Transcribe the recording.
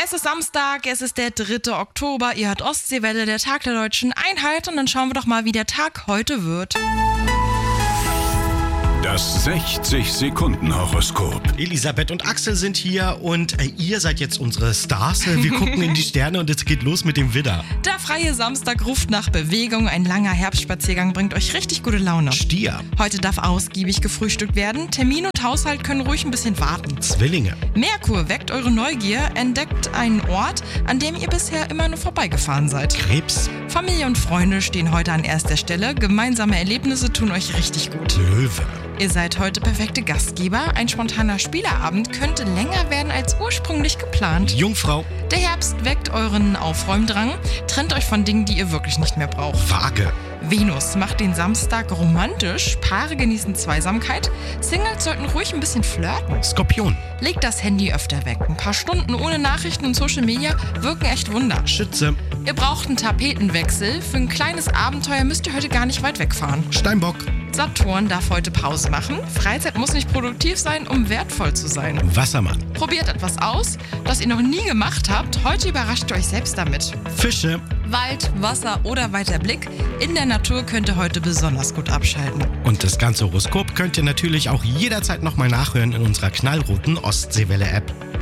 Es ist Samstag, es ist der 3. Oktober, ihr hört Ostseewelle, der Tag der Deutschen Einheit, und dann schauen wir doch mal, wie der Tag heute wird. Das 60-Sekunden-Horoskop. Elisabeth und Axel sind hier und ihr seid jetzt unsere Stars. Wir gucken in die Sterne und es geht los mit dem Widder. Der freie Samstag ruft nach Bewegung, ein langer Herbstspaziergang bringt euch richtig gute Laune. Stier. Heute darf ausgiebig gefrühstückt werden, Termin und Haushalt können ruhig ein bisschen warten. Zwillinge. Merkur weckt eure Neugier, entdeckt einen Ort, an dem ihr bisher immer nur vorbeigefahren seid. Krebs. Familie und Freunde stehen heute an erster Stelle, gemeinsame Erlebnisse tun euch richtig gut. Löwe. Ihr seid heute perfekte Gastgeber, ein spontaner Spieleabend könnte länger werden als ursprünglich geplant. Jungfrau. Der Herbst weckt euren Aufräumdrang, trennt euch von Dingen, die ihr wirklich nicht mehr braucht. Waage. Venus macht den Samstag romantisch, Paare genießen Zweisamkeit, Singles sollten ruhig ein bisschen flirten. Skorpion. Legt das Handy öfter weg, ein paar Stunden ohne Nachrichten und Social Media wirken echt Wunder. Schütze. Ihr braucht einen Tapetenwechsel, für ein kleines Abenteuer müsst ihr heute gar nicht weit wegfahren. Steinbock. Saturn darf heute Pause machen, Freizeit muss nicht produktiv sein, um wertvoll zu sein. Wassermann. Probiert etwas aus, das ihr noch nie gemacht habt, heute überrascht ihr euch selbst damit. Fische. Wald, Wasser oder weiter Blick, in der Natur könnt ihr heute besonders gut abschalten. Und das ganze Horoskop könnt ihr natürlich auch jederzeit nochmal nachhören in unserer knallroten Ostseewelle-App.